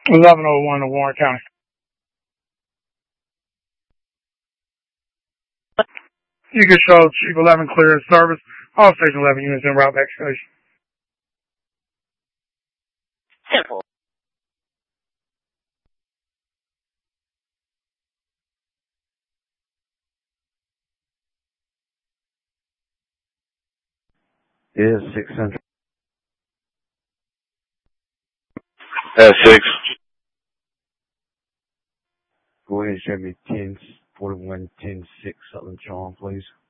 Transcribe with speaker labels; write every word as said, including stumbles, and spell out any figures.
Speaker 1: eleven oh one of Warren County. You can show Chief eleven clear service. All Station eleven units en route back station.
Speaker 2: Simple.
Speaker 3: Is six hundred.
Speaker 4: Uh, six.
Speaker 3: Go ahead and show me ten forty-one, ten six, Sutherland Charm, please.